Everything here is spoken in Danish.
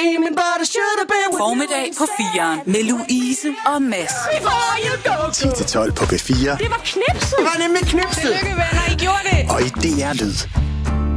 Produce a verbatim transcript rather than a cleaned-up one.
Formiddag på fireren med Louise og Mads. ti til tolv på P fire. Det var knipset. Det var nemlig knipset. Tillykke venner, I gjorde det. Og i D R Lyd.